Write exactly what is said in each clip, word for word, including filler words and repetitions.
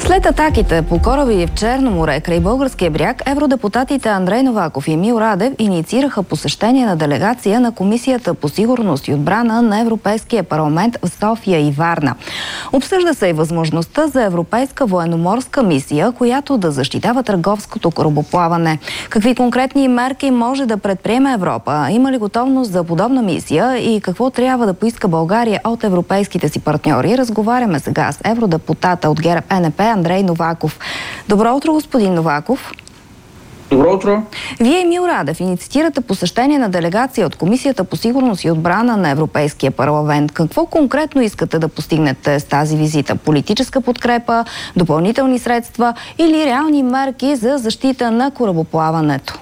След атаките по кораби в Черно море край българския бряг, евродепутатите Андрей Новаков и Емил Радев инициираха посещение на делегация на Комисията по сигурност и отбрана на Европейския парламент в София и Варна. Обсъжда се и възможността за европейска военноморска мисия, която да защитава търговското корабоплаване. Какви конкретни мерки може да предприеме Европа? Има ли готовност за подобна мисия и какво трябва да поиска България от европейските си партньори? Разговаряме сега с евродепутата от ГЕРБ Н П Андрей Новаков. Добро утро, господин Новаков. Добро утро. Вие, Емил Радев, инициирате посещение на делегация от Комисията по сигурност и отбрана на Европейския парламент. Какво конкретно искате да постигнете с тази визита? Политическа подкрепа, допълнителни средства или реални мерки за защита на корабоплаването?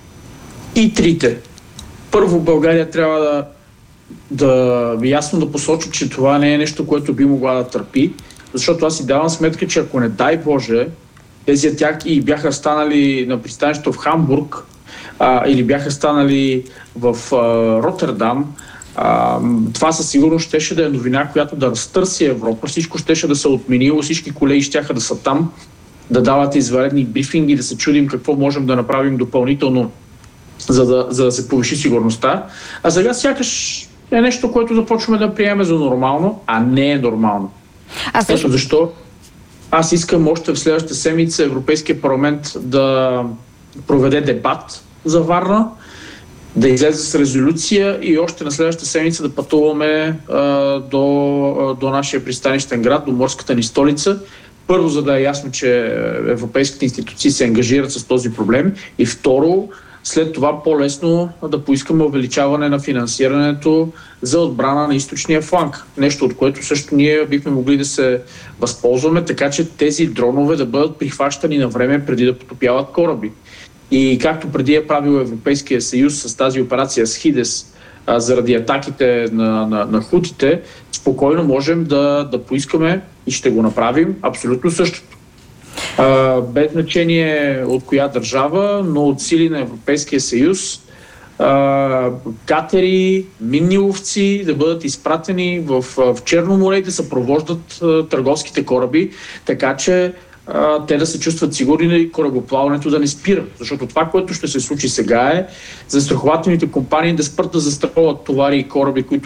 И трите. Първо, България трябва да, да ясно да посочи, че това не е нещо, което би могла да търпи, защото аз си давам сметка, че ако не дай Боже, тези атаки бяха станали на пристанището в Хамбург а, или бяха станали в а, Роттердам, а, това със сигурност щеше да е новина, която да разтърси Европа. Всичко щеше да се отменило, всички колеги щяха да са там, да дават извънредни брифинги, да се чудим какво можем да направим допълнително, за да, за да се повиши сигурността. А сега сякаш е нещо, което започваме да приемем за нормално, а не е нормално. А също... Ето защо аз искам още в следващата седмица Европейския парламент да проведе дебат за Варна, да излезе с резолюция и още на следващата седмица да пътуваме а, до, до нашия пристанищен град, до морската ни столица. Първо, за да е ясно, че европейските институции се ангажират с този проблем, и второ, след това по-лесно да поискаме увеличаване на финансирането за отбрана на източния фланг. Нещо, от което също ние бихме могли да се възползваме, така че тези дронове да бъдат прихващани на време преди да потопяват кораби. И както преди е правил Европейския съюз с тази операция Схидес а, заради атаките на, на, на хутите, спокойно можем да, да поискаме и ще го направим абсолютно същото. Uh, без значение от коя държава, но от сили на Европейския съюз, uh, катери, минни ловци да бъдат изпратени в, в Черно море и да съпровождат uh, търговските кораби, така че uh, те да се чувстват сигурни и корабоплаването да не спира. Защото това, което ще се случи сега, е застрахователните компании да спрат да застраховат товари и кораби, които